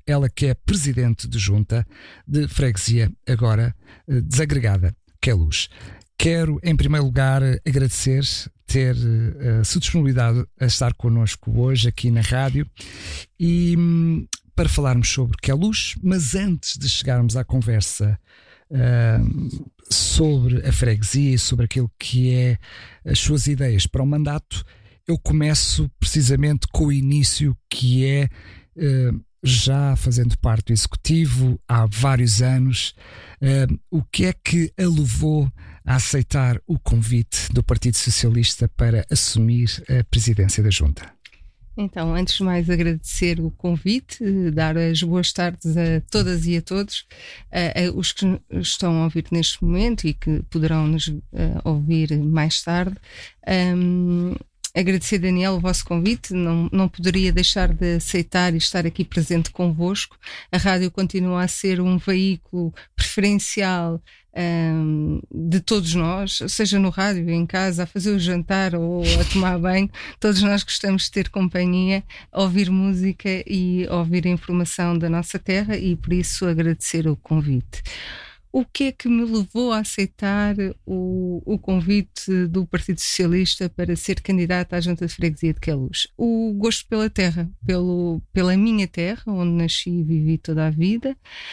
ela que é presidente de junta de freguesia, agora desagregada, Queluz. Quero, em primeiro lugar, agradecer ter se disponibilizado a estar connosco hoje aqui na rádio e para falarmos sobre Queluz, mas antes de chegarmos à conversa sobre a freguesia e sobre aquilo que é as suas ideias para o mandato, eu começo precisamente com o início, que é já fazendo parte do Executivo há vários anos. O que é que a levou a aceitar o convite do Partido Socialista para assumir a presidência da Junta? Então, antes de mais agradecer o convite, dar as boas tardes a todas e a todos, os que estão a ouvir neste momento e que poderão nos ouvir mais tarde. Agradecer, Daniel, o vosso convite. Não poderia deixar de aceitar e estar aqui presente convosco. A rádio continua a ser um veículo preferencial de todos nós, seja no rádio, em casa, a fazer o jantar ou a tomar banho. Todos nós gostamos de ter companhia, ouvir música e ouvir a informação da nossa terra, e por isso agradecer o convite. O que é que me levou a aceitar o convite do Partido Socialista para ser candidata à Junta de Freguesia de Queluz? O gosto pela terra, pela minha terra, onde nasci e vivi toda a vida,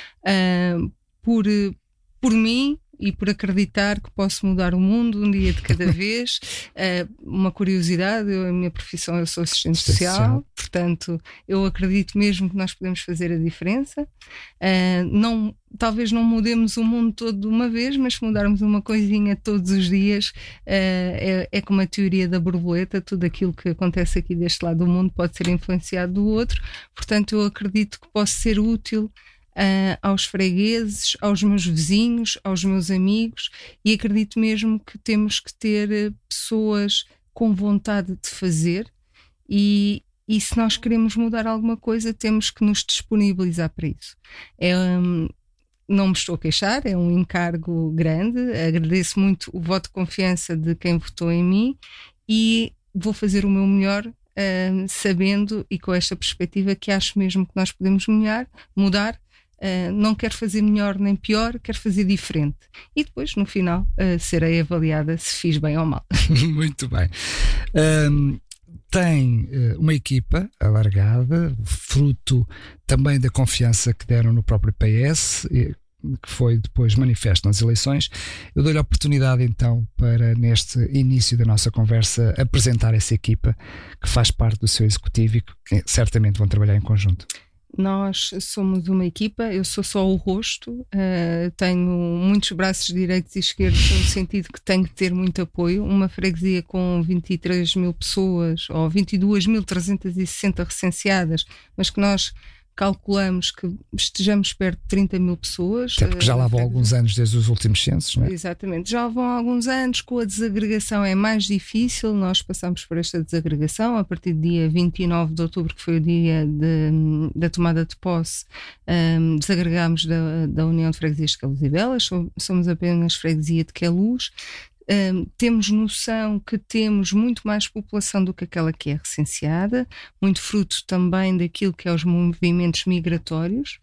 por mim e por acreditar que posso mudar o mundo um dia de cada vez. Uma curiosidade, a minha profissão, eu sou assistente social, portanto eu acredito mesmo que nós podemos fazer a diferença. Talvez não mudemos o mundo todo de uma vez, mas se mudarmos uma coisinha todos os dias, é como a teoria da borboleta, tudo aquilo que acontece aqui deste lado do mundo pode ser influenciado do outro. Portanto, eu acredito que posso ser útil aos fregueses, aos meus vizinhos, aos meus amigos, e acredito mesmo que temos que ter pessoas com vontade de fazer, e se nós queremos mudar alguma coisa temos que nos disponibilizar para isso. Não me estou a queixar, é um encargo grande, agradeço muito o voto de confiança de quem votou em mim e vou fazer o meu melhor, sabendo e com esta perspectiva que acho mesmo que nós podemos mudar. Não quero fazer melhor nem pior, quero fazer diferente. E depois, no final, serei avaliada se fiz bem ou mal. Muito bem. Tem uma equipa alargada, fruto também da confiança que deram no próprio PS, que foi depois manifesto nas eleições. Eu dou-lhe a oportunidade então para, neste início da nossa conversa, apresentar essa equipa que faz parte do seu executivo e que certamente vão trabalhar em conjunto. Nós somos uma equipa, eu sou só o rosto, tenho muitos braços direitos e esquerdos, no sentido que tenho que ter muito apoio. Uma freguesia com 23 mil pessoas, ou 22.360 recenseadas, mas que nós calculamos que estejamos perto de 30 mil pessoas. Até porque já lá vão alguns anos desde os últimos censos, não é? Exatamente, já vão alguns anos. Com a desagregação é mais difícil, nós passamos por esta desagregação a partir do dia 29 de outubro, que foi o dia da tomada de posse. Desagregámos da União de Freguesias de Queluz e Belas, somos apenas freguesia de Queluz. Temos noção que temos muito mais população do que aquela que é recenseada, muito fruto também daquilo que é os movimentos migratórios,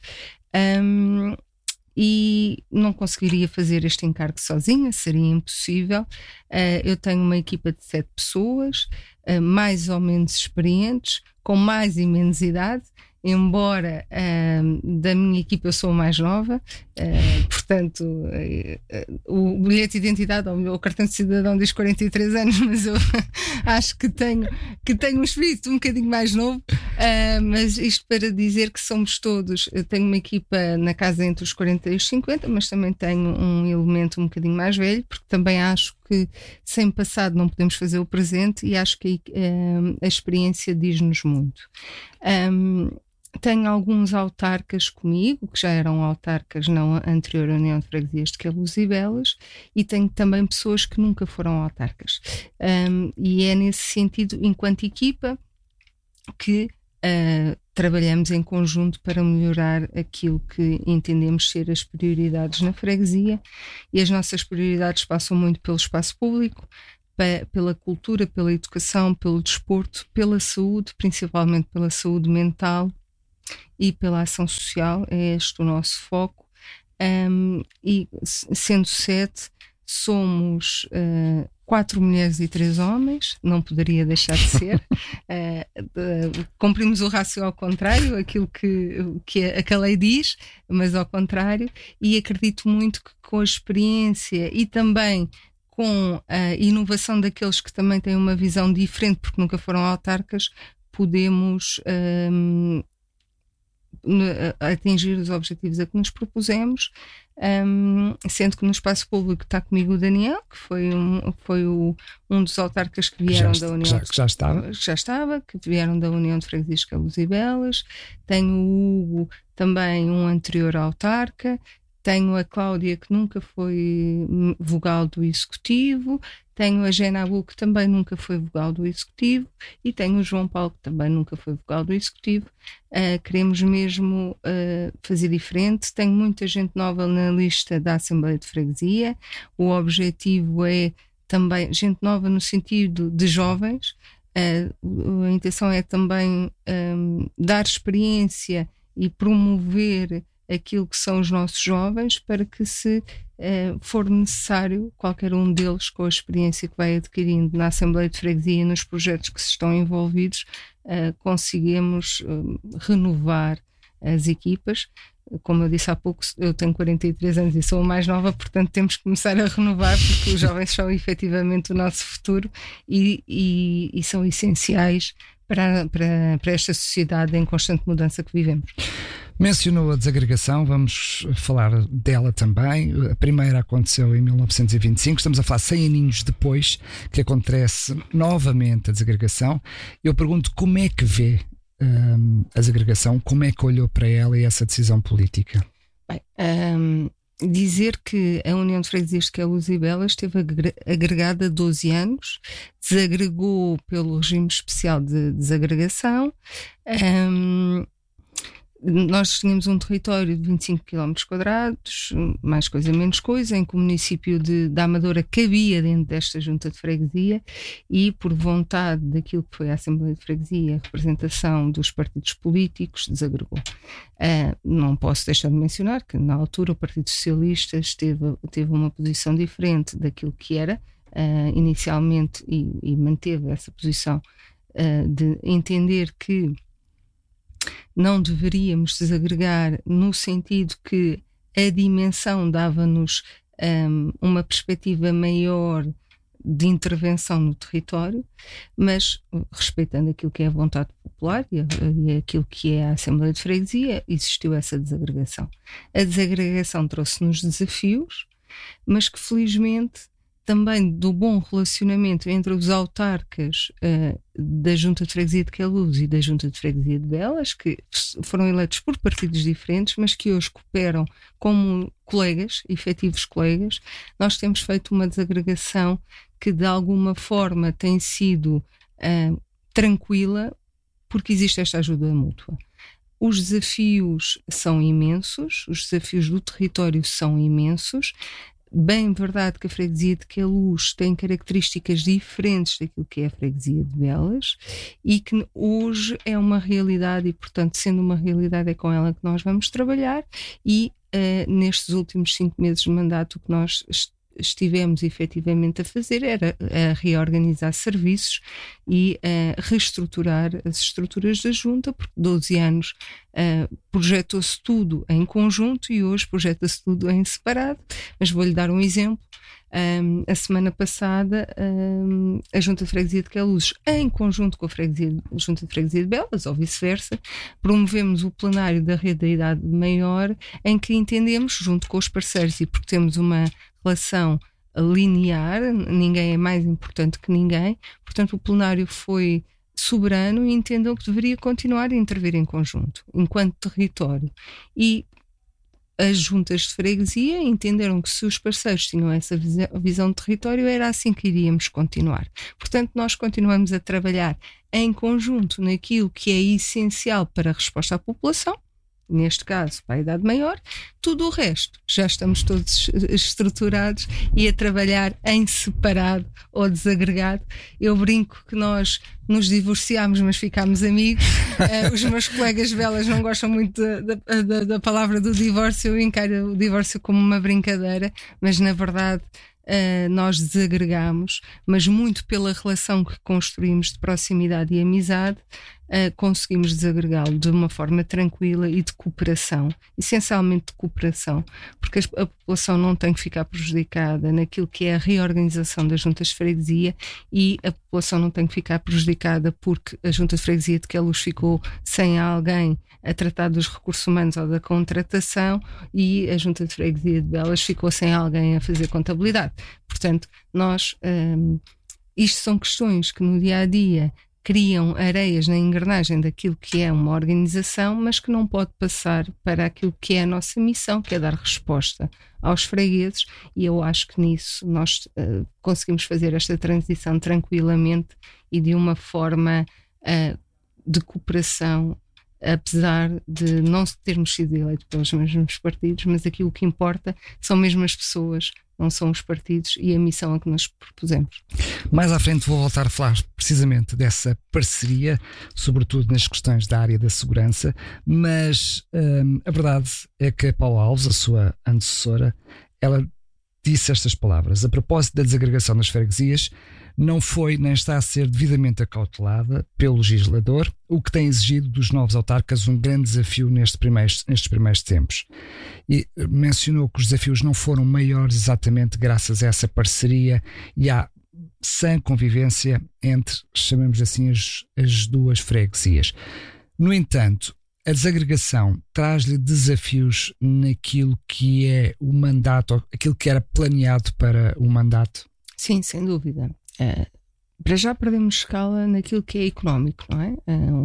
e não conseguiria fazer este encargo sozinha, seria impossível. Eu tenho uma equipa de 7 pessoas, mais ou menos experientes, com mais e menos idade. Embora da minha equipa eu sou a mais nova, portanto o bilhete de identidade ou o cartão de cidadão diz 43 anos, mas eu acho que tenho um espírito um bocadinho mais novo, mas isto para dizer que somos todos. Eu tenho uma equipa na casa entre os 40 e os 50, mas também tenho um elemento um bocadinho mais velho, porque também acho que sem passado não podemos fazer o presente, e acho que a experiência diz-nos muito. Tenho alguns autarcas comigo, que já eram autarcas na anterior União de Freguesias de Queluz e Belas, e tenho também pessoas que nunca foram autarcas. E é nesse sentido, enquanto equipa, que trabalhamos em conjunto para melhorar aquilo que entendemos ser as prioridades na freguesia, e as nossas prioridades passam muito pelo espaço público, pela cultura, pela educação, pelo desporto, pela saúde, principalmente pela saúde mental, e pela ação social. É este o nosso foco. E sendo 7, somos 4 mulheres e 3 homens, não poderia deixar de ser. Cumprimos o rácio ao contrário, aquilo que a lei diz, mas ao contrário, e acredito muito que com a experiência e também com a inovação daqueles que também têm uma visão diferente, porque nunca foram autarcas, podemos atingir os objetivos a que nos propusemos, sendo que no espaço público está comigo o Daniel, que foi um dos autarcas que vieram da União que vieram da União de Freguesias de Queluz e Belas. Tenho o Hugo, também um anterior autarca. Tenho a Cláudia, que nunca foi vogal do Executivo. Tenho a Gena Abu, que também nunca foi vogal do Executivo. E tenho o João Paulo, que também nunca foi vogal do Executivo. Queremos mesmo fazer diferente. Tenho muita gente nova na lista da Assembleia de Freguesia. O objetivo é também gente nova no sentido de jovens. A intenção é também dar experiência e promover aquilo que são os nossos jovens, para que, se for necessário, qualquer um deles, com a experiência que vai adquirindo na Assembleia de Freguesia e nos projetos que se estão envolvidos, conseguimamos renovar as equipas. Como eu disse há pouco, eu tenho 43 anos e sou a mais nova, portanto temos que começar a renovar, porque os jovens são efetivamente o nosso futuro e são essenciais para esta sociedade em constante mudança que vivemos. Mencionou a desagregação, vamos falar dela também. A primeira aconteceu em 1925, estamos a falar 100 aninhos depois que acontece novamente a desagregação. Eu pergunto, como é que vê a desagregação, como é que olhou para ela e essa decisão política? Bem, dizer que a União de Freguesias de Queluz e Belas esteve agregada 12 anos, desagregou pelo regime especial de desagregação. Nós tínhamos um território de 25 km quadrados, mais coisa, menos coisa, em que o município da Amadora cabia dentro desta junta de freguesia, e por vontade daquilo que foi a Assembleia de Freguesia, a representação dos partidos políticos, desagregou. Não posso deixar de mencionar que na altura o Partido Socialista teve uma posição diferente daquilo que era inicialmente, e manteve essa posição de entender que não deveríamos desagregar, no sentido que a dimensão dava-nos uma perspectiva maior de intervenção no território, mas respeitando aquilo que é a vontade popular e aquilo que é a Assembleia de Freguesia, existiu essa desagregação. A desagregação trouxe-nos desafios, mas que felizmente também do bom relacionamento entre os autarcas da Junta de Freguesia de Queluz e da Junta de Freguesia de Belas, que foram eleitos por partidos diferentes, mas que hoje cooperam como colegas, efetivos colegas. Nós temos feito uma desagregação que de alguma forma tem sido tranquila, porque existe esta ajuda mútua. Os desafios são imensos, os desafios do território são imensos. Bem verdade que a freguesia de Queluz tem características diferentes daquilo que é a freguesia de Belas, e que hoje é uma realidade, e portanto, sendo uma realidade, é com ela que nós vamos trabalhar. E nestes últimos 5 meses de mandato, o que nós estivemos efetivamente a fazer era a reorganizar serviços e a reestruturar as estruturas da junta, porque 12 anos projetou-se tudo em conjunto e hoje projeta-se tudo em separado. Mas vou-lhe dar um exemplo. A semana passada a Junta de Freguesia de Queluz, em conjunto com a Junta de Freguesia de Belas, ou vice-versa, promovemos o plenário da Rede da Idade Maior, em que entendemos, junto com os parceiros, e porque temos uma relação linear, ninguém é mais importante que ninguém, portanto o plenário foi soberano e entendeu que deveria continuar a intervir em conjunto, enquanto território. E as juntas de freguesia entenderam que, se os parceiros tinham essa visão de território, era assim que iríamos continuar. Portanto, nós continuamos a trabalhar em conjunto naquilo que é essencial para a resposta à população, neste caso para a idade maior. Tudo o resto já estamos todos estruturados e a trabalhar em separado ou desagregado. Eu brinco que nós nos divorciámos, mas ficámos amigos. Os meus colegas velas não gostam muito da palavra do divórcio. Eu encaro o divórcio como uma brincadeira, mas na verdade nós desagregamos, mas muito pela relação que construímos de proximidade e amizade, conseguimos desagregá-lo de uma forma tranquila e de cooperação, essencialmente de cooperação, porque a população não tem que ficar prejudicada naquilo que é a reorganização das juntas de freguesia, e a população não tem que ficar prejudicada porque a junta de freguesia de Queluz ficou sem alguém a tratar dos recursos humanos ou da contratação, e a junta de freguesia de Belas ficou sem alguém a fazer contabilidade. Portanto, isto são questões que no dia-a-dia criam areias na engrenagem daquilo que é uma organização, mas que não pode passar para aquilo que é a nossa missão, que é dar resposta aos fregueses, e eu acho que nisso nós conseguimos fazer esta transição tranquilamente e de uma forma de cooperação, apesar de não termos sido eleitos pelos mesmos partidos, mas aquilo que importa são mesmo as pessoas, não são os partidos e a missão a que nos propusemos. Mais à frente vou voltar a falar precisamente dessa parceria, sobretudo nas questões da área da segurança, mas a verdade é que a Paula Alves, a sua antecessora, ela disse estas palavras: a propósito da desagregação das freguesias, não foi nem está a ser devidamente acautelada pelo legislador, o que tem exigido dos novos autarcas um grande desafio nestes primeiros tempos. E mencionou que os desafios não foram maiores exatamente graças a essa parceria e à sã convivência entre, chamemos assim, as duas freguesias. No entanto, a desagregação traz-lhe desafios naquilo que é o mandato, aquilo que era planeado para o mandato? Sim, sem dúvida. Para já perdemos escala naquilo que é económico, não é?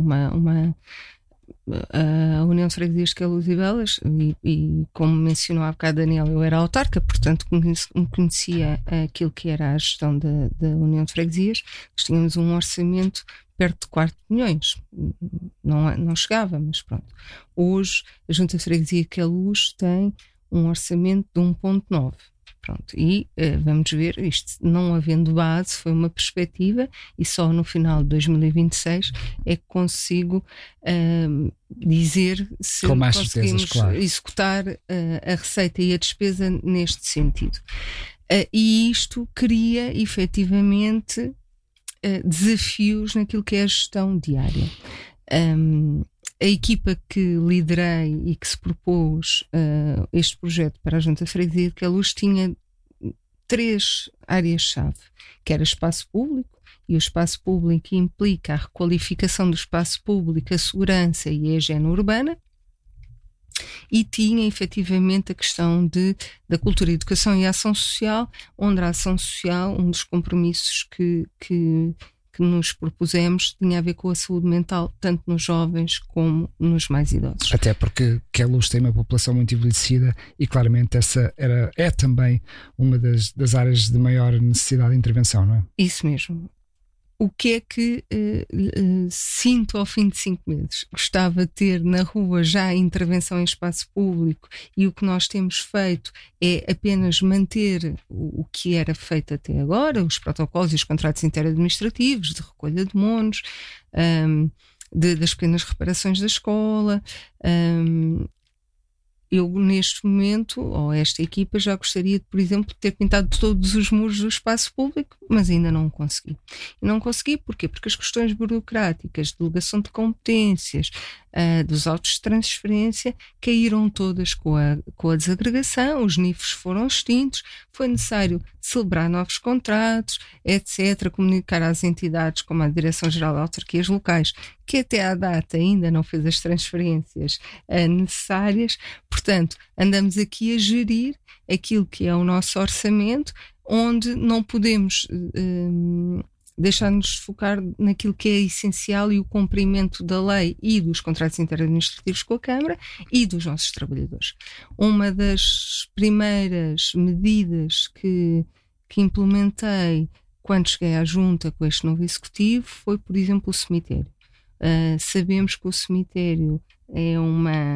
A União de Freguesias de Queluz e Belas, e como mencionou há bocado Daniel, eu era autarca, portanto conhecia aquilo que era a gestão da União de Freguesias. Nós tínhamos um orçamento perto de 4 milhões, não chegava, mas pronto. Hoje a Junta de Freguesia de Queluz tem um orçamento de 1,9. Pronto, e vamos ver, isto não havendo base, foi uma perspectiva, e só no final de 2026 é que consigo dizer se conseguimos executar a receita e a despesa neste sentido. E isto cria efetivamente desafios naquilo que é a gestão diária. A equipa que liderei e que se propôs este projeto para a Junta de Freguesia de Queluz tinha 3 áreas-chave, que era espaço público, e o espaço público implica a requalificação do espaço público, a segurança e a higiene urbana, e tinha efetivamente a questão da cultura, educação e ação social, onde a ação social, um dos compromissos que nos propusemos, tinha a ver com a saúde mental, tanto nos jovens como nos mais idosos. Até porque Queluz tem uma população muito envelhecida e claramente essa é também uma das áreas de maior necessidade de intervenção, não é? Isso mesmo. O que é que sinto ao fim de 5 meses? Gostava de ter na rua já a intervenção em espaço público, e o que nós temos feito é apenas manter o que era feito até agora, os protocolos e os contratos interadministrativos de recolha de monos, das pequenas reparações da escola. Eu, neste momento, ou esta equipa, já gostaria de, por exemplo, ter pintado todos os muros do espaço público, mas ainda não consegui. E não consegui porquê? Porque as questões burocráticas, de delegação de competências, dos autos de transferência, caíram todas com a desagregação, os NIFs foram extintos, foi necessário celebrar novos contratos, etc., comunicar às entidades como a Direção-Geral de Autarquias Locais, que até à data ainda não fez as transferências necessárias. Portanto, andamos aqui a gerir aquilo que é o nosso orçamento, onde não podemos deixar-nos de focar naquilo que é essencial e o cumprimento da lei e dos contratos interadministrativos com a Câmara e dos nossos trabalhadores. Uma das primeiras medidas que implementei quando cheguei à Junta com este novo Executivo foi, por exemplo, o cemitério. Sabemos que o cemitério é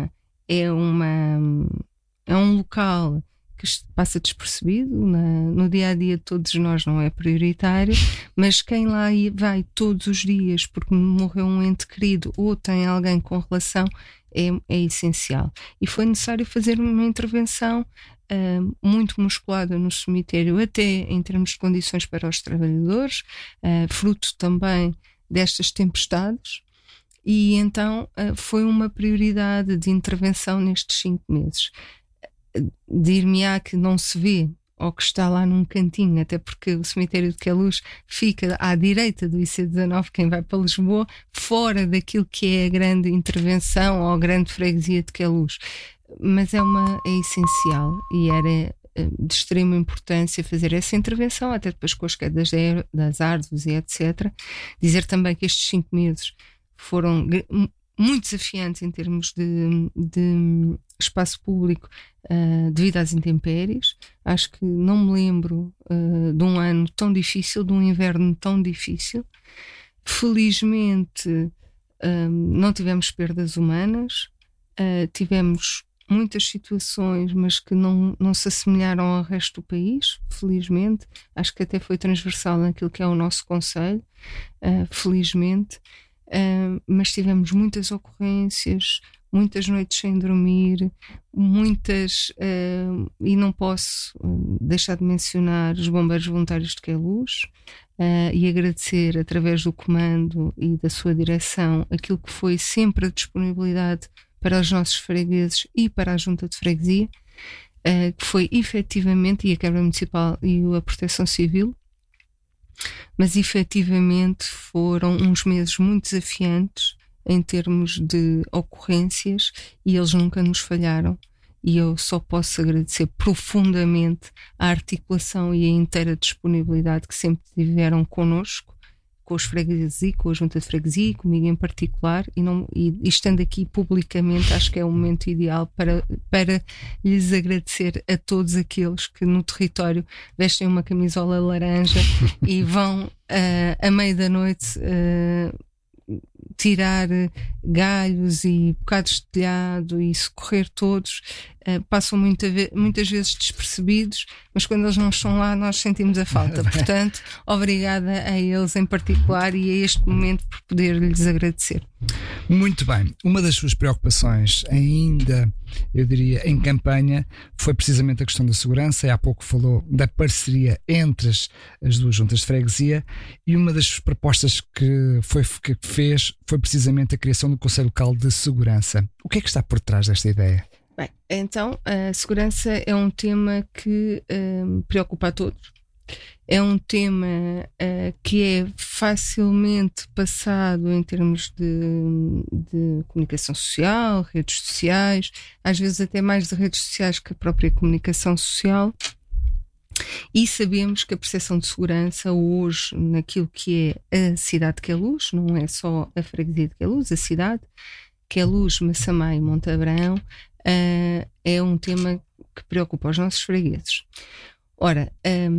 é um local que passa despercebido no dia a dia de todos nós, não é prioritário, mas quem lá vai todos os dias porque morreu um ente querido ou tem alguém com relação é essencial. E foi necessário fazer uma intervenção muito musculada no cemitério, até em termos de condições para os trabalhadores, fruto também destas tempestades, e então foi uma prioridade de intervenção nestes 5 meses. Dir-me-á que não se vê, ou que está lá num cantinho, até porque o cemitério de Queluz fica à direita do IC19, quem vai para Lisboa, fora daquilo que é a grande intervenção ou a grande freguesia de Queluz. Mas é essencial e era de extrema importância fazer essa intervenção, até depois com as quedas das árvores e etc. Dizer também que estes 5 meses foram muito desafiantes em termos de espaço público devido às intempéries. Acho que não me lembro de um ano tão difícil, de um inverno tão difícil. Felizmente não tivemos perdas humanas, tivemos muitas situações, mas que não se assemelharam ao resto do país, felizmente. Acho que até foi transversal naquilo que é o nosso concelho, felizmente. Mas tivemos muitas ocorrências, muitas noites sem dormir, e não posso deixar de mencionar os bombeiros voluntários de Queluz, e agradecer através do comando e da sua direção aquilo que foi sempre a disponibilidade para os nossos fregueses e para a Junta de Freguesia, que foi efetivamente, e a Câmara Municipal e a Proteção Civil, mas efetivamente foram uns meses muito desafiantes em termos de ocorrências e eles nunca nos falharam, e eu só posso agradecer profundamente a articulação e a inteira disponibilidade que sempre tiveram connosco, com os fregueses e com a Junta de Freguesia e comigo em particular, e estando aqui publicamente acho que é o momento ideal para lhes agradecer a todos aqueles que no território vestem uma camisola laranja e vão à meia da noite tirar galhos e bocados de telhado e socorrer todos. Passam muitas vezes despercebidos, mas quando eles não estão lá nós sentimos a falta. Portanto, obrigada a eles em particular e a este momento por poder lhes agradecer. Muito bem. Uma das suas preocupações ainda, eu diria, em campanha, foi precisamente a questão da segurança, e há pouco falou da parceria entre as duas juntas de freguesia, e uma das propostas que fez foi precisamente a criação do Conselho Local de Segurança. O que é que está por trás desta ideia? Bem, então, a segurança é um tema que preocupa a todos. É um tema que é facilmente passado em termos de comunicação social, redes sociais, às vezes até mais de redes sociais que a própria comunicação social. E sabemos que a percepção de segurança hoje, naquilo que é a cidade de Queluz, não é só a freguesia de Queluz, a cidade, Queluz, Massamá e Montabrão, é um tema que preocupa os nossos fregueses. Ora,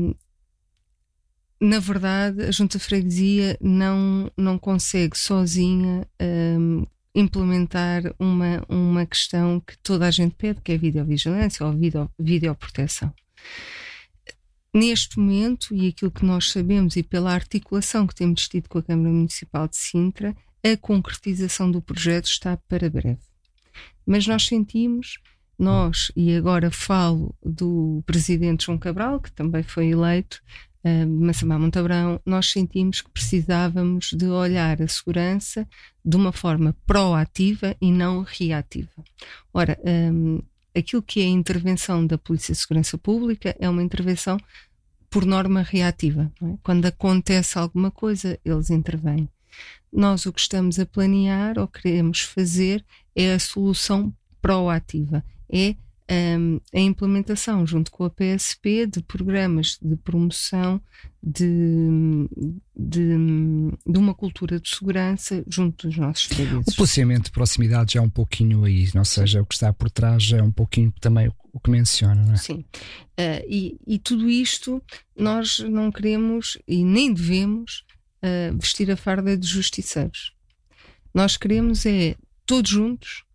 na verdade, a Junta de Freguesia não consegue sozinha implementar uma questão que toda a gente pede, que é a videovigilância ou videoproteção. Neste momento, e aquilo que nós sabemos e pela articulação que temos tido com a Câmara Municipal de Sintra, a concretização do projeto está para breve. Mas nós sentimos, e agora falo do Presidente João Cabral, que também foi eleito, Massamá Montabrão, nós sentimos que precisávamos de olhar a segurança de uma forma proativa e não reativa. Ora, aquilo que é a intervenção da Polícia de Segurança Pública é uma intervenção por norma reativa, não é? Quando acontece alguma coisa, eles intervêm. Nós o que estamos a planear ou queremos fazer é a solução proativa, é a implementação junto com a PSP de programas de promoção de uma cultura de segurança junto dos nossos fregueses. O policiamento de proximidade já é um pouquinho aí, ou seja, o que está por trás já é um pouquinho também o que menciona, não é? Sim, e tudo isto nós não queremos e nem devemos vestir a farda de justiceiros. Nós queremos todos juntos,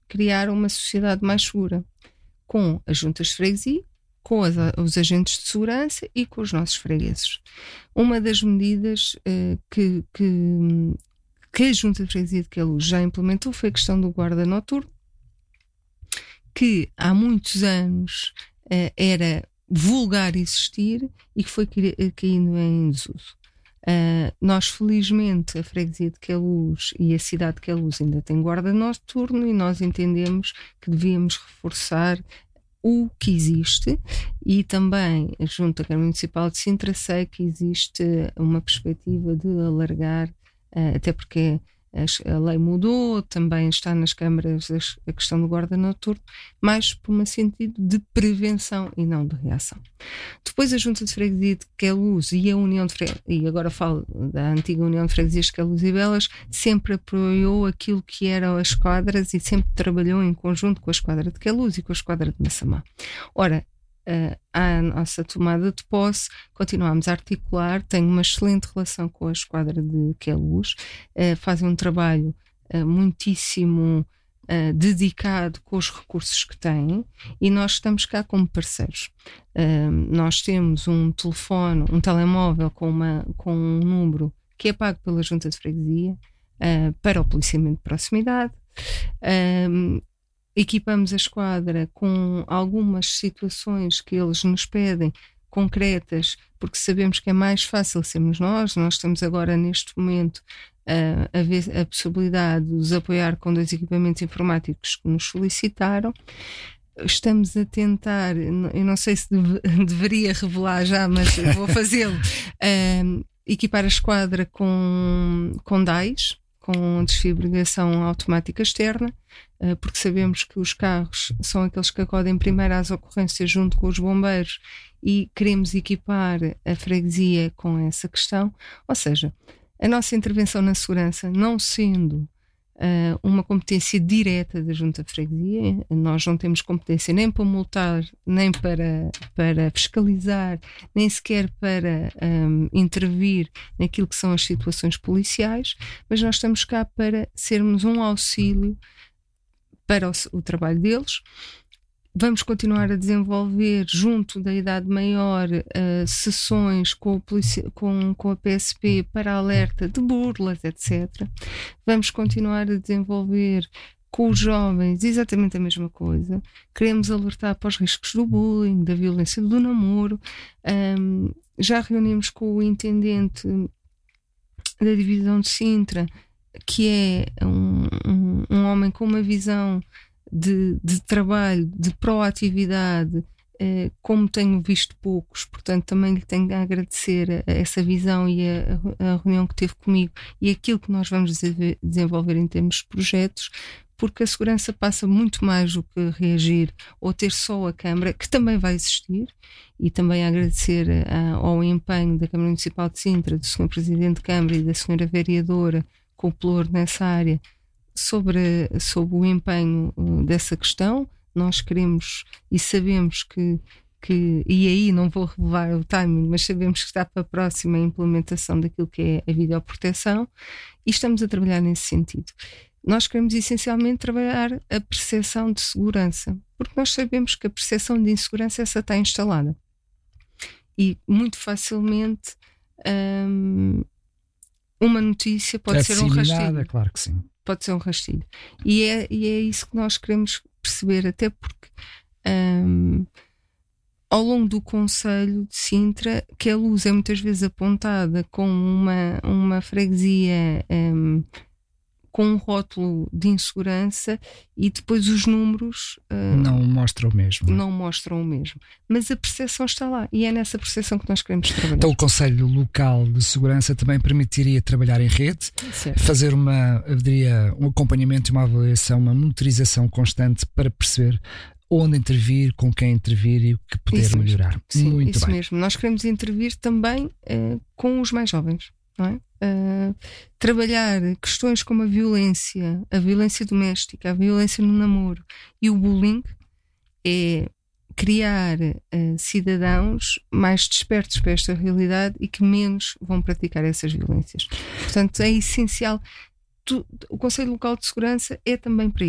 criar uma sociedade mais segura, com as juntas de freguesia, com os agentes de segurança e com os nossos fregueses. Uma das medidas que a Junta de Freguesia de Queluz já implementou foi a questão do guarda noturno, que há muitos anos era vulgar existir e que foi caindo em desuso. Nós, felizmente, a freguesia de Queluz e a cidade de Queluz ainda tem guarda noturno, e nós entendemos que devíamos reforçar o que existe, e também, junto à Câmara Municipal de Sintra, sei que existe uma perspectiva de alargar, até porque a lei mudou, também está nas câmaras a questão do guarda noturno, mais por um sentido de prevenção e não de reação. Depois a Junta de Freguesia de Queluz e a União de Freguesias, e agora falo da antiga União de Freguesias de Queluz e Belas, sempre apoiou aquilo que eram as esquadras e sempre trabalhou em conjunto com a esquadra de Queluz e com a esquadra de Massamá. Ora, à nossa tomada de posse, continuamos a articular. Tenho uma excelente relação com a esquadra de Queluz, fazem um trabalho muitíssimo dedicado com os recursos que têm, e nós estamos cá como parceiros. Nós temos um telefone, um telemóvel com um número que é pago pela Junta de Freguesia para o policiamento de proximidade. Equipamos a esquadra com algumas situações que eles nos pedem, concretas, porque sabemos que é mais fácil sermos nós. Nós estamos agora, neste momento, a ver a possibilidade de os apoiar com 2 equipamentos informáticos que nos solicitaram. Estamos a tentar, eu não sei se deveria revelar já, mas vou fazê-lo, equipar a esquadra com DAIs, com desfibrilação automática externa, porque sabemos que os carros são aqueles que acodem primeiro às ocorrências junto com os bombeiros, e queremos equipar a freguesia com essa questão. Ou seja, a nossa intervenção na segurança, não sendo uma competência direta da Junta de Freguesia, nós não temos competência nem para multar, nem para fiscalizar, nem sequer para intervir naquilo que são as situações policiais, mas nós estamos cá para sermos um auxílio para o trabalho deles. Vamos continuar a desenvolver, junto da idade maior, sessões com a PSP para alerta de burlas, etc. Vamos continuar a desenvolver com os jovens exatamente a mesma coisa. Queremos alertar para os riscos do bullying, da violência do namoro. Já reunimos com o intendente da divisão de Sintra, que é um homem com uma visão de trabalho, de proatividade, como tenho visto poucos, portanto também lhe tenho a agradecer essa visão e a reunião que teve comigo e aquilo que nós vamos desenvolver em termos de projetos, porque a segurança passa muito mais do que reagir ou ter só a Câmara, que também vai existir, e também agradecer ao empenho da Câmara Municipal de Sintra, do Sr. Presidente de Câmara e da Sra. Vereadora com o pelouro nessa área, sobre o empenho dessa questão. Nós queremos e sabemos que, e aí não vou revelar o timing, mas sabemos que está para a próxima implementação daquilo que é a videoproteção, e estamos a trabalhar nesse sentido. Nós queremos essencialmente trabalhar a percepção de segurança, porque nós sabemos que a percepção de insegurança essa está instalada, e muito facilmente uma notícia pode ser um rastilho. Claro que sim. Pode ser um rastilho. E é isso que nós queremos perceber, até porque ao longo do Conselho de Sintra, Queluz é muitas vezes apontada como uma freguesia com um rótulo de insegurança, e depois os números não mostram o mesmo. Não mostram o mesmo. Mas a percepção está lá, e é nessa percepção que nós queremos trabalhar. Então o Conselho Local de Segurança também permitiria trabalhar em rede, certo, fazer um acompanhamento e uma avaliação, uma monitorização constante para perceber onde intervir, com quem intervir e o que poder isso melhorar. Mesmo. Sim, muito isso bem. Mesmo. Nós queremos intervir também com os mais jovens, não é? Trabalhar questões como a violência doméstica, a violência no namoro e o bullying, é criar cidadãos mais despertos para esta realidade e que menos vão praticar essas violências. Portanto, é essencial. O Conselho Local de Segurança é também para isto.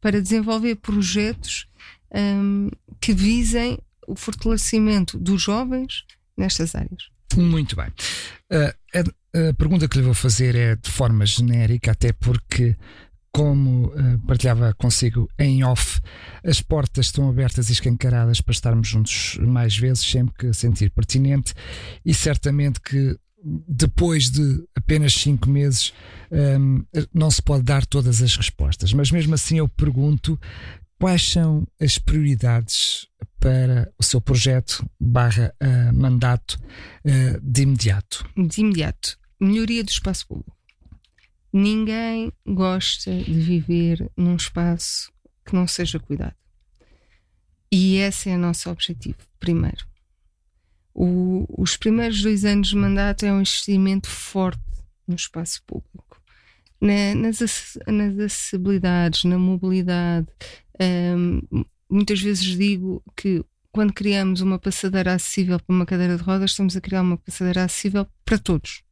para desenvolver projetos que visem o fortalecimento dos jovens nestas áreas. Muito bem. A pergunta que lhe vou fazer é de forma genérica, até porque, como partilhava consigo em off, as portas estão abertas e escancaradas para estarmos juntos mais vezes, sempre que sentir pertinente, e certamente que depois de apenas 5 meses não se pode dar todas as respostas, mas mesmo assim eu pergunto: quais são as prioridades para o seu projeto / mandato de imediato? De imediato, melhoria do espaço público. Ninguém gosta de viver num espaço que não seja cuidado. E esse é o nosso objetivo, primeiro. Os primeiros 2 anos de mandato é um investimento forte no espaço público. Nas acessibilidades, na mobilidade. Muitas vezes digo que quando criamos uma passadeira acessível para uma cadeira de rodas, estamos a criar uma passadeira acessível para todos.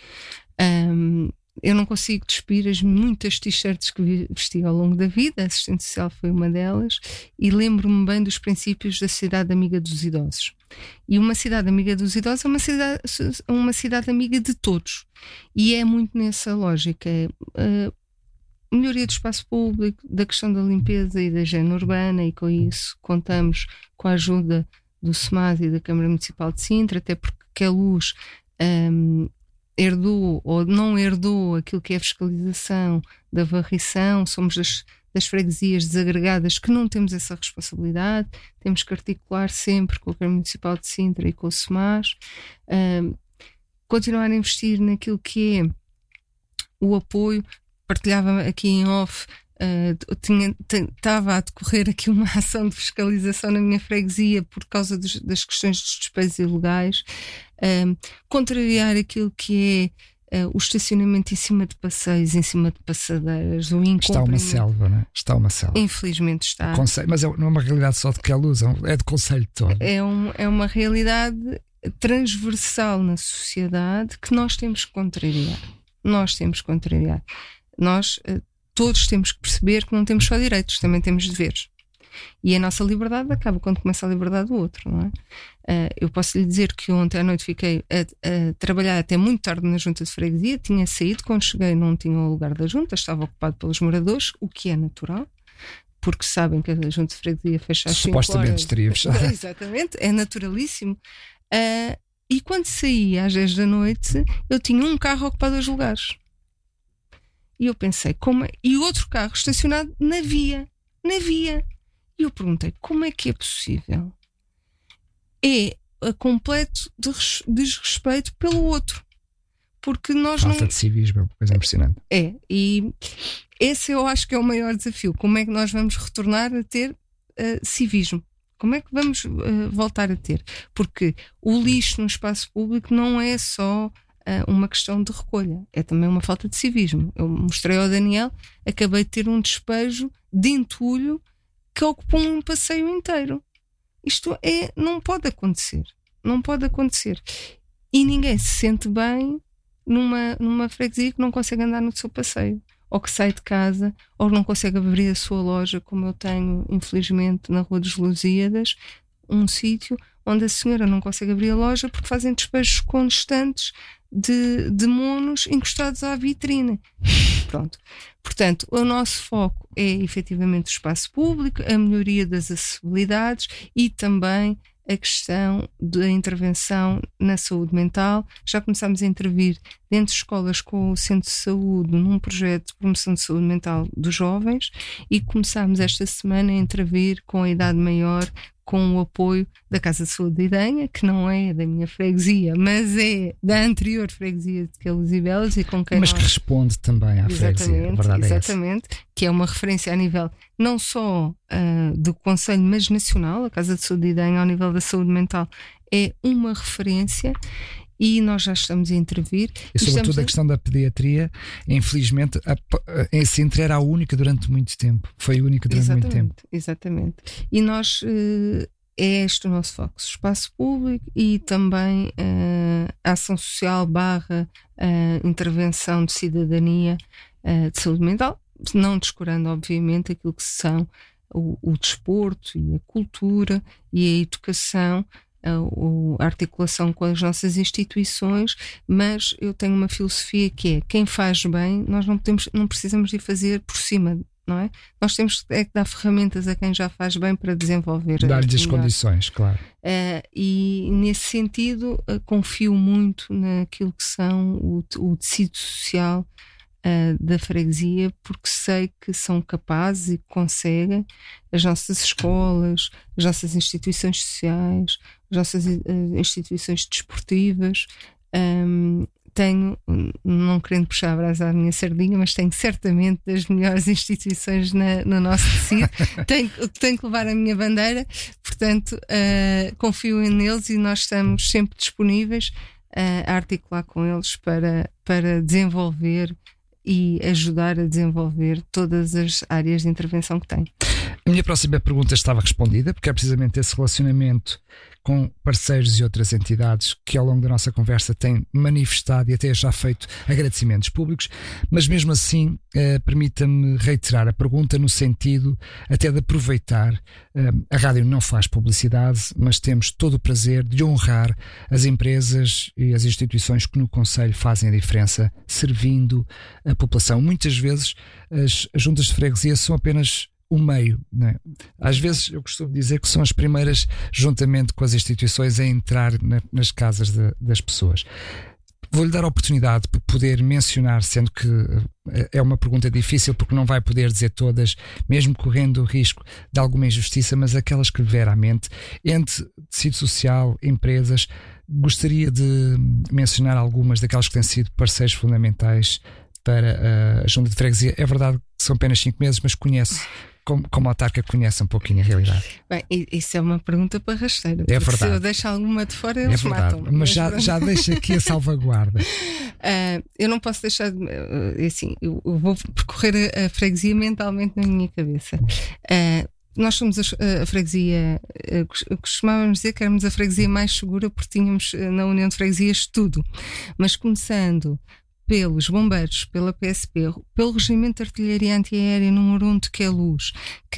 Eu não consigo despir as muitas t-shirts que vesti ao longo da vida, a assistente social foi uma delas, e lembro-me bem dos princípios da Cidade Amiga dos Idosos. E uma cidade amiga dos idosos é uma cidade amiga de todos. E é muito nessa lógica. Melhoria do espaço público, da questão da limpeza e da higiene urbana, e com isso contamos com a ajuda do SEMAD e da Câmara Municipal de Sintra, até porque a Luz herdou ou não herdou aquilo que é a fiscalização da varrição. Somos das freguesias desagregadas que não temos essa responsabilidade, temos que articular sempre com a Câmara Municipal de Sintra e com o SEMAS, continuar a investir naquilo que é o apoio. Partilhava aqui em off, estava a decorrer aqui uma ação de fiscalização na minha freguesia por causa das questões dos despejos ilegais, contrariar aquilo que é o estacionamento em cima de passeios, em cima de passadeiras, o incumprimento. Está uma selva, não é? Está uma selva. Infelizmente está. Mas não é uma realidade só de Queluz, é do concelho todo. É uma realidade transversal na sociedade que nós temos que contrariar. Nós todos temos que perceber que não temos só direitos, também temos deveres. E a nossa liberdade acaba quando começa a liberdade do outro, não é? Eu posso lhe dizer que ontem à noite fiquei a trabalhar até muito tarde na junta de freguesia, tinha saído, quando cheguei não tinha o lugar da junta, estava ocupado pelos moradores, o que é natural, porque sabem que a junta de freguesia fecha às 5 horas. Supostamente estaria fechada. Exatamente, é naturalíssimo. E quando saí às 10 da noite, eu tinha um carro ocupado os lugares. E eu pensei, e outro carro estacionado na via. E eu perguntei, como é que é possível? É a completo desrespeito pelo outro. Porque nós Falta de civismo, é uma coisa impressionante. E esse eu acho que é o maior desafio. Como é que nós vamos retornar a ter civismo? Como é que vamos voltar a ter? Porque o lixo no espaço público não é só uma questão de recolha, é também uma falta de civismo. Eu mostrei ao Daniel, acabei de ter um despejo de entulho que ocupou um passeio inteiro. Isto não pode acontecer. E ninguém se sente bem numa freguesia que não consegue andar no seu passeio, ou que sai de casa, ou não consegue abrir a sua loja, como eu tenho, infelizmente, na Rua dos Lusíadas, um sítio onde a senhora não consegue abrir a loja porque fazem despejos constantes de monos encostados à vitrine. Pronto. Portanto, o nosso foco é efetivamente o espaço público, a melhoria das acessibilidades e também a questão da intervenção na saúde mental. Já começámos a intervir dentro de escolas com o Centro de Saúde num projeto de promoção de saúde mental dos jovens e começámos esta semana a intervir com a idade maior com o apoio da Casa de Saúde de Idenha, que não é da minha freguesia, mas é da anterior freguesia de Queluz e Belas e com quem mas que responde também à freguesia, a verdade exatamente, é essa. Que é uma referência a nível não só do Conselho, mas nacional. A Casa de Saúde de Idenha, ao nível da saúde mental, é uma referência. E nós já estamos a intervir. E sobretudo a questão da pediatria, infelizmente, em Sintra era a única durante muito tempo. Foi a única durante muito tempo. Exatamente. E nós, é este o nosso foco, espaço público e também a ação social / intervenção de cidadania de saúde mental. não descurando, obviamente, aquilo que são o desporto e a cultura e a educação, a articulação com as nossas instituições, mas eu tenho uma filosofia que é: quem faz bem, nós não precisamos de fazer por cima, não é? Nós temos que dar ferramentas a quem já faz bem para desenvolver. Dar-lhe as condições, claro. E nesse sentido confio muito naquilo que são o tecido social da freguesia, porque sei que são capazes e que conseguem. As nossas escolas, as nossas instituições sociais, as nossas instituições desportivas. Tenho, não querendo puxar a brasa à minha sardinha, mas tenho certamente das melhores instituições no nosso tecido. tenho que levar a minha bandeira, portanto confio neles e nós estamos sempre disponíveis a articular com eles para desenvolver e ajudar a desenvolver todas as áreas de intervenção que têm. A minha próxima pergunta estava respondida, porque é precisamente esse relacionamento com parceiros e outras entidades que ao longo da nossa conversa têm manifestado e até já feito agradecimentos públicos, mas mesmo assim permita-me reiterar a pergunta no sentido até de aproveitar. A rádio não faz publicidade, mas temos todo o prazer de honrar as empresas e as instituições que no Conselho fazem a diferença, servindo a população. Muitas vezes as juntas de freguesia são apenas o meio, não é? Às vezes eu costumo dizer que são as primeiras, juntamente com as instituições, a entrar nas casas das pessoas. Vou-lhe dar a oportunidade de poder mencionar, sendo que é uma pergunta difícil porque não vai poder dizer todas, mesmo correndo o risco de alguma injustiça, mas aquelas que lhe vier à mente, entre tecido social, empresas. Gostaria de mencionar algumas daquelas que têm sido parceiros fundamentais para a junta de freguesia. É verdade que são apenas 5 meses, mas conhece, como autarca, conhece um pouquinho a realidade. Bem, isso é uma pergunta para rasteira. É verdade. Se eu deixo alguma de fora, eles matam. Mas já deixa aqui a salvaguarda. Eu não posso deixar de, assim, eu vou percorrer a freguesia mentalmente na minha cabeça. Nós somos a freguesia, costumávamos dizer que éramos a freguesia mais segura porque tínhamos na União de Freguesias tudo. Mas começando pelos bombeiros, pela PSP, pelo Regimento de Artilharia Antiaérea número 1 de Queluz,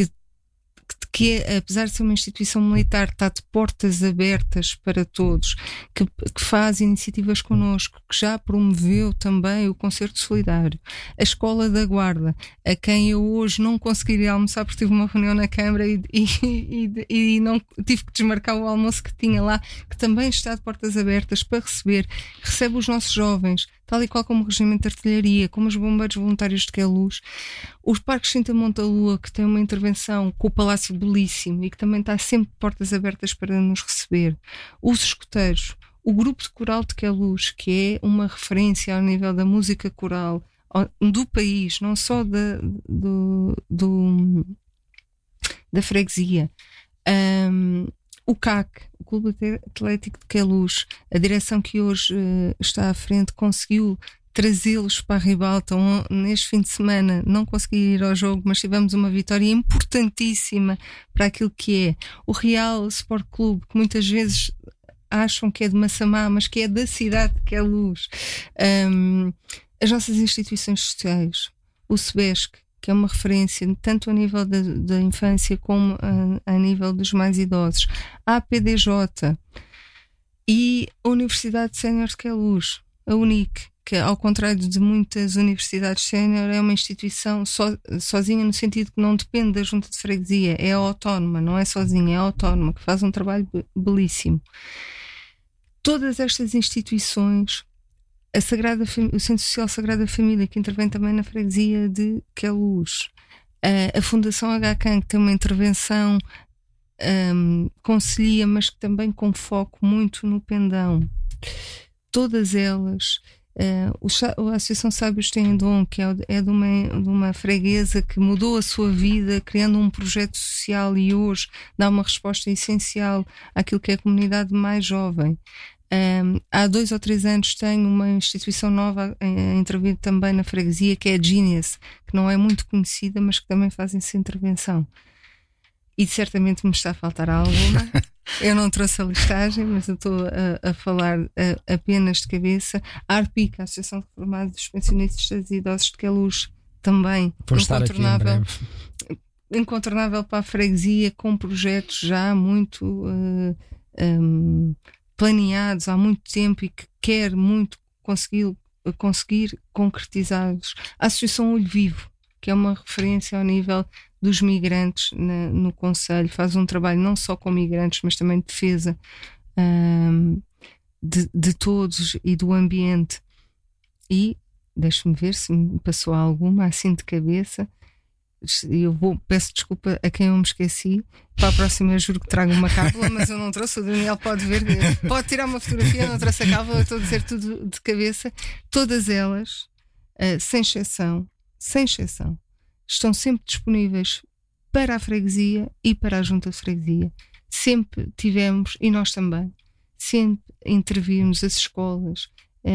que apesar de ser uma instituição militar, está de portas abertas para todos, que faz iniciativas connosco, que já promoveu também o Concerto Solidário, a Escola da Guarda, a quem eu hoje não conseguiria almoçar porque tive uma reunião na Câmara e não tive que desmarcar o almoço que tinha lá, que também está de portas abertas para recebe os nossos jovens, tal e qual como o Regimento de Artilharia, como os bombeiros voluntários de Queluz, os Parques Cinta Montalua, que tem uma intervenção com o Palácio belíssimo e que também está sempre de portas abertas para nos receber, os escuteiros, o grupo de coral de Queluz, que é uma referência ao nível da música coral do país, não só da freguesia, o CAC, o Clube Atlético de Queluz, a direção que hoje está à frente, conseguiu trazê-los para a Ribalta. Neste fim de semana não consegui ir ao jogo, mas tivemos uma vitória importantíssima para aquilo que é o Real Sport Clube, que muitas vezes acham que é de Massamá, mas que é da cidade de Queluz. As nossas instituições sociais, o SEBESC, que é uma referência tanto a nível da infância como a nível dos mais idosos, a APDJ e a Universidade Sénior de Queluz, a UNIC, que ao contrário de muitas universidades sénior é uma instituição sozinha no sentido que não depende da junta de freguesia, é autónoma, não é sozinha, é autónoma, que faz um trabalho belíssimo. Todas estas instituições, o Centro Social Sagrada Família, que intervém também na freguesia de Queluz, a Fundação HCAN, que tem uma intervenção conselhia, mas que também com foco muito no Pendão, todas elas, a Associação Sábios Têm Dom, que é de uma freguesa que mudou a sua vida criando um projeto social e hoje dá uma resposta essencial àquilo que é a comunidade mais jovem. Há 2 ou 3 anos tenho uma instituição nova a intervir também na freguesia, que é a Genius, que não é muito conhecida, mas que também faz essa intervenção. E certamente me está a faltar alguma. Eu não trouxe a listagem, mas eu estou a falar apenas de cabeça. A ARPIC, a Associação de Reformados dos Pensionistas e Idosos de Queluz, também incontornável para a freguesia, com projetos já muito planeados há muito tempo e que quer muito conseguir concretizá-los. A Associação Olho Vivo, que é uma referência ao nível dos migrantes no Conselho, faz um trabalho não só com migrantes, mas também de defesa de todos e do ambiente. E deixe-me ver se me passou alguma assim de cabeça. Peço desculpa a quem eu me esqueci. Para a próxima eu juro que trago uma cábula, mas eu não trouxe. O Daniel pode ver, pode tirar uma fotografia. Eu não trouxe a cábula, eu estou a dizer tudo de cabeça. Todas elas, sem exceção, estão sempre disponíveis para a freguesia e para a junta de freguesia. Sempre tivemos, e nós também, sempre intervimos as escolas,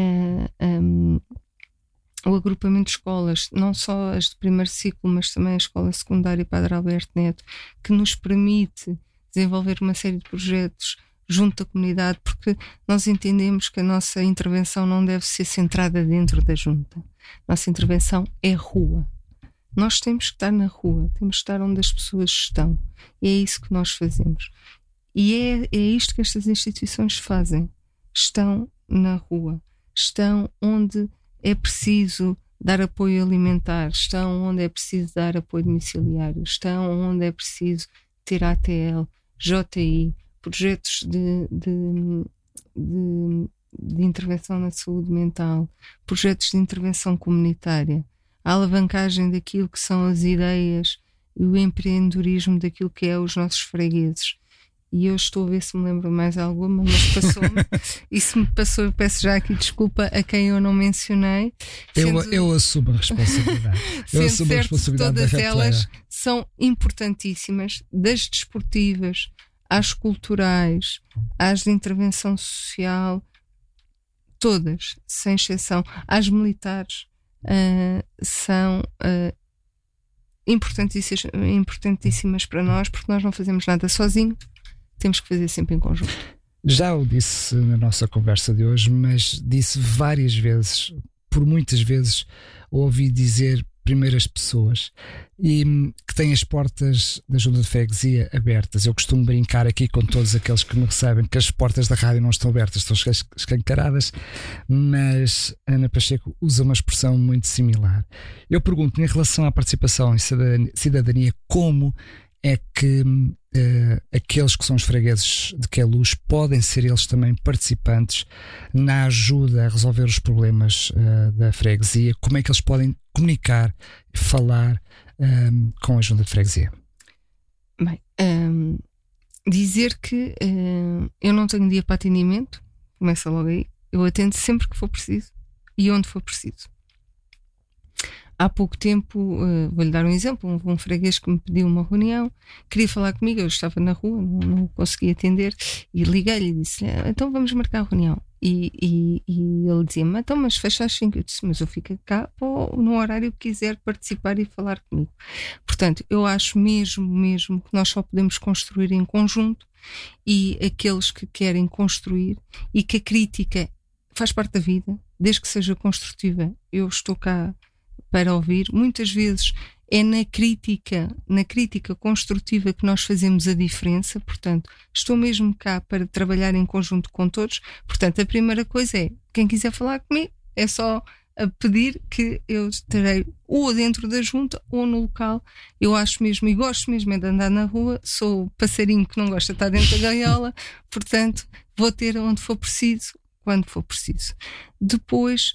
o agrupamento de escolas, não só as de primeiro ciclo, mas também a escola secundária Padre Alberto Neto, que nos permite desenvolver uma série de projetos junto da comunidade, porque nós entendemos que a nossa intervenção não deve ser centrada dentro da junta. Nossa intervenção é rua. Nós temos que estar na rua, temos que estar onde as pessoas estão. E é isso que nós fazemos. E é isto que estas instituições fazem. Estão na rua. Estão onde é preciso dar apoio alimentar, estão onde é preciso dar apoio domiciliário, estão onde é preciso ter ATL, JI, projetos de intervenção na saúde mental, projetos de intervenção comunitária, a alavancagem daquilo que são as ideias e o empreendedorismo daquilo que é os nossos fregueses. E eu estou a ver se me lembro mais alguma, mas passou-me. E se me passou, eu peço já aqui desculpa a quem eu não mencionei. Eu assumo a responsabilidade. Eu assumo a responsabilidade. Todas elas são importantíssimas, das desportivas às culturais, às de intervenção social, todas, sem exceção, às militares, são importantíssimas para nós, porque nós não fazemos nada sozinho. Temos que fazer sempre em conjunto. Já o disse na nossa conversa de hoje, mas disse várias vezes, por muitas vezes, ouvi dizer primeiras pessoas e que têm as portas da junta de freguesia abertas. Eu costumo brincar aqui com todos aqueles que me recebem que as portas da rádio não estão abertas, estão escancaradas, mas Ana Pacheco usa uma expressão muito similar. Eu pergunto, em relação à participação em cidadania, como é que aqueles que são os fregueses de Queluz podem ser eles também participantes na ajuda a resolver os problemas da freguesia? Como é que eles podem comunicar, falar com a junta de freguesia? Bem, dizer que eu não tenho dia para atendimento, começa logo aí. Eu atendo sempre que for preciso e onde for preciso. Há pouco tempo, vou-lhe dar um exemplo, um freguês que me pediu uma reunião, queria falar comigo, eu estava na rua, não o consegui atender, e liguei-lhe e disse, então vamos marcar a reunião. E ele dizia-me, então mas fecha às 5. Eu disse, mas eu fico cá no horário que quiser participar e falar comigo. Portanto, eu acho mesmo que nós só podemos construir em conjunto, e aqueles que querem construir, e que a crítica faz parte da vida, desde que seja construtiva, eu estou cá para ouvir. Muitas vezes é na crítica construtiva que nós fazemos a diferença. Portanto, estou mesmo cá para trabalhar em conjunto com todos. Portanto, a primeira coisa é, quem quiser falar comigo, é só a pedir que eu estarei ou dentro da junta ou no local. Eu acho mesmo, e gosto mesmo é de andar na rua, sou o passarinho que não gosta de estar dentro da gaiola, portanto, vou ter onde for preciso, quando for preciso. Depois,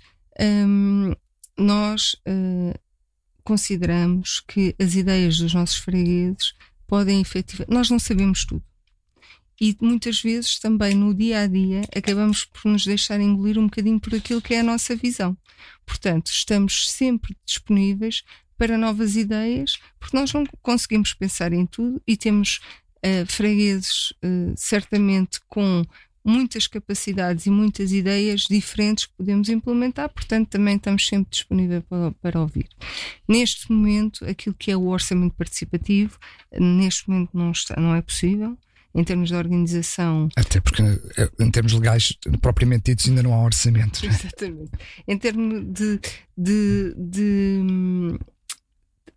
nós consideramos que as ideias dos nossos fregueses podem efetivamente... Nós não sabemos tudo. E muitas vezes também no dia a dia acabamos por nos deixar engolir um bocadinho por aquilo que é a nossa visão. Portanto, estamos sempre disponíveis para novas ideias, porque nós não conseguimos pensar em tudo e temos fregueses certamente com muitas capacidades e muitas ideias diferentes que podemos implementar, portanto também estamos sempre disponíveis para ouvir. Neste momento, aquilo que é o orçamento participativo, neste momento não é possível, em termos de organização. Até porque em termos legais, propriamente ditos, ainda não há orçamento. Exatamente. Em termos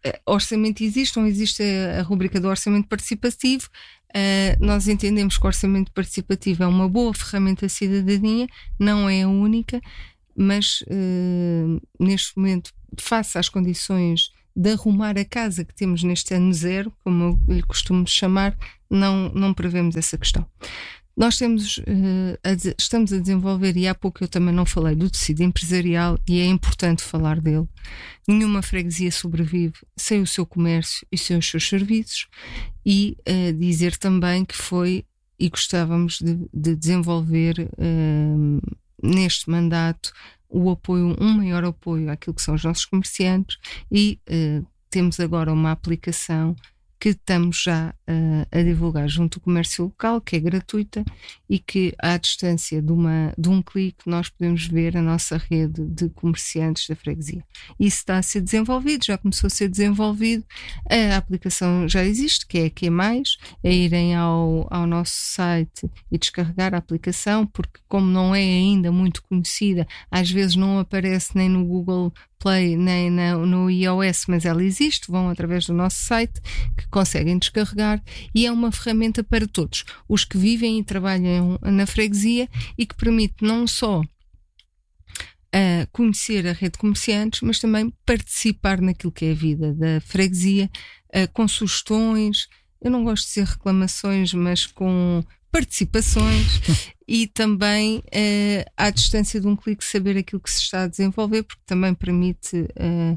orçamento existe, não existe a rubrica do orçamento participativo. Nós entendemos que o orçamento participativo é uma boa ferramenta de cidadania, não é a única, mas neste momento, face às condições de arrumar a casa que temos neste ano zero, como eu lhe costumo chamar, não prevemos essa questão. Nós estamos a desenvolver, e há pouco eu também não falei do tecido empresarial, e é importante falar dele. Nenhuma freguesia sobrevive sem o seu comércio e sem os seus serviços, e dizer também que foi, e gostávamos de desenvolver neste mandato, um maior apoio àquilo que são os nossos comerciantes, e temos agora uma aplicação que estamos já a divulgar junto do comércio local, que é gratuita e que, à distância de um clique, nós podemos ver a nossa rede de comerciantes da freguesia. Isso está a ser desenvolvido, já começou a ser desenvolvido. A aplicação já existe, que é a QE+, é irem ao nosso site e descarregar a aplicação, porque como não é ainda muito conhecida, às vezes não aparece nem no Google Play nem no iOS, mas ela existe, vão através do nosso site, que conseguem descarregar, e é uma ferramenta para todos, os que vivem e trabalham na freguesia, e que permite não só conhecer a rede de comerciantes, mas também participar naquilo que é a vida da freguesia, com sugestões, eu não gosto de dizer reclamações, mas com participações, e também à distância de um clique saber aquilo que se está a desenvolver, porque também permite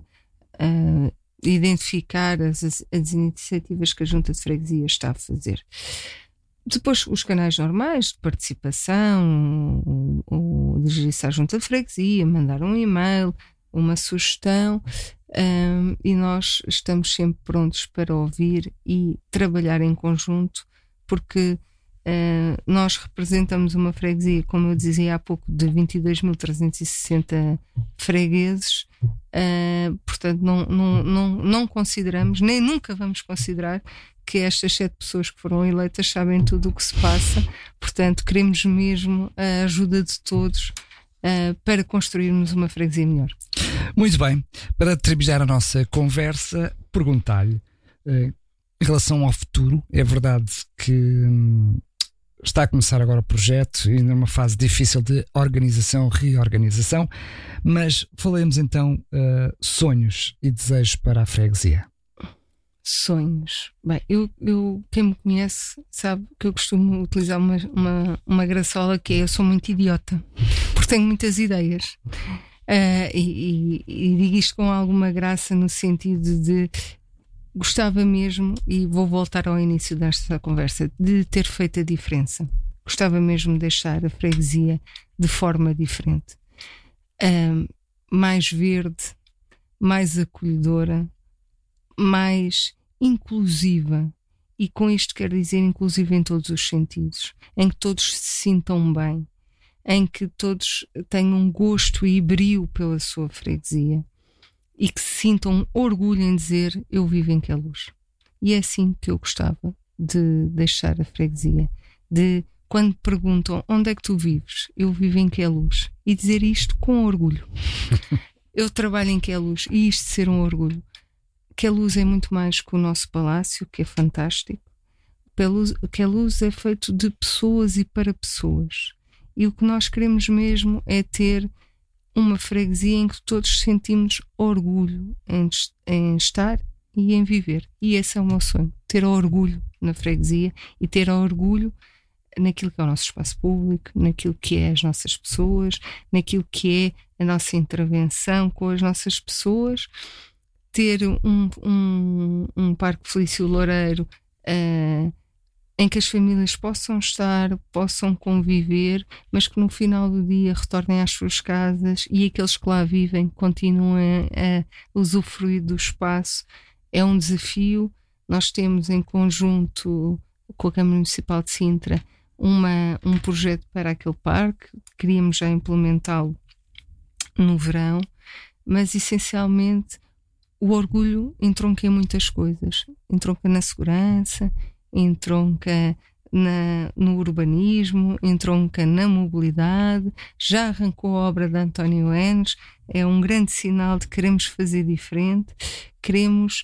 identificar as iniciativas que a Junta de Freguesia está a fazer. Depois os canais normais de participação, o dirigir-se à Junta de Freguesia, mandar um e-mail, uma sugestão, e nós estamos sempre prontos para ouvir e trabalhar em conjunto, porque nós representamos uma freguesia, como eu dizia há pouco, de 22.360 fregueses, portanto não consideramos, nem nunca vamos considerar que estas 7 pessoas que foram eleitas sabem tudo o que se passa. Portanto, queremos mesmo a ajuda de todos para construirmos uma freguesia melhor. Muito bem, para terminar a nossa conversa, perguntar-lhe em relação ao futuro. É verdade que está a começar agora o projeto, ainda numa fase difícil de reorganização, mas falemos então sonhos e desejos para a freguesia. Sonhos. Bem, quem me conhece sabe que eu costumo utilizar uma graçola que é: eu sou muito idiota, porque tenho muitas ideias. E digo isto com alguma graça, no sentido de gostava mesmo, e vou voltar ao início desta conversa, de ter feito a diferença. Gostava mesmo de deixar a freguesia de forma diferente, mais verde, mais acolhedora, mais inclusiva, e com isto quero dizer inclusiva em todos os sentidos, em que todos se sintam bem, em que todos tenham gosto e brio pela sua freguesia, e que se sintam orgulho em dizer: eu vivo em Queluz. E é assim que eu gostava de deixar a freguesia, de, quando perguntam onde é que tu vives, eu vivo em Queluz, e dizer isto com orgulho. Eu trabalho em Queluz, e isto ser um orgulho. Queluz é muito mais que o nosso palácio, que é fantástico. Queluz é feito de pessoas e para pessoas, e o que nós queremos mesmo é ter uma freguesia em que todos sentimos orgulho em estar e em viver. E esse é o meu sonho: ter orgulho na freguesia e ter orgulho naquilo que é o nosso espaço público, naquilo que é as nossas pessoas, naquilo que é a nossa intervenção com as nossas pessoas. Ter um Parque Felício Loureiro em que as famílias possam estar, possam conviver, mas que no final do dia retornem às suas casas, e aqueles que lá vivem continuem a usufruir do espaço. É um desafio. Nós temos, em conjunto com a Câmara Municipal de Sintra, um projeto para aquele parque. Queríamos já implementá-lo no verão, mas essencialmente o orgulho entronca em muitas coisas. Entronca na segurança, entronca no urbanismo, entronca na mobilidade. Já arrancou a obra de António Enes, é um grande sinal de que queremos fazer diferente, queremos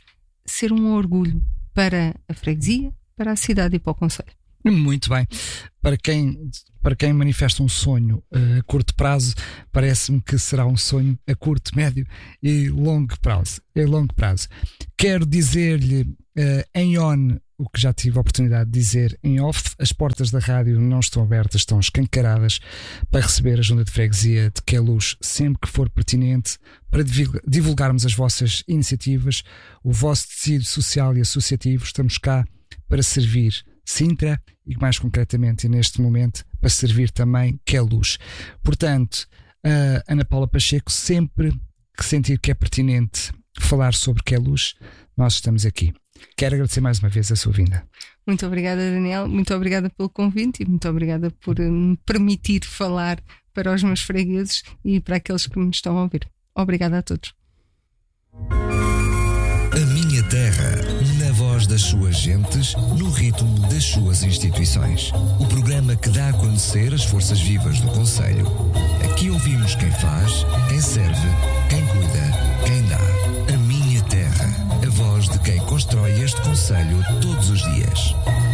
ser um orgulho para a freguesia, para a cidade e para o concelho. Muito bem. Para quem manifesta um sonho a curto prazo, parece-me que será um sonho a curto, médio e longo prazo. Quero dizer-lhe em on o que já tive a oportunidade de dizer em off: as portas da rádio não estão abertas, estão escancaradas para receber a junta de freguesia de Queluz sempre que for pertinente, para divulgarmos as vossas iniciativas, o vosso tecido social e associativo. Estamos cá para servir Sintra e, mais concretamente, e neste momento, para servir também Queluz. Portanto, Ana Paula Pacheco, sempre que sentir que é pertinente falar sobre Queluz, nós estamos aqui. Quero agradecer mais uma vez a sua vinda. Muito obrigada, Daniel. Muito obrigada pelo convite e muito obrigada por me permitir falar para os meus fregueses e para aqueles que me estão a ouvir. Obrigada a todos. A minha terra, na voz das suas gentes, no ritmo das suas instituições. O programa que dá a conhecer as forças vivas do concelho. Aqui ouvimos quem faz, quem serve, quem cuida, quem dá. A minha terra, a voz de quem constrói este concelho todos os dias.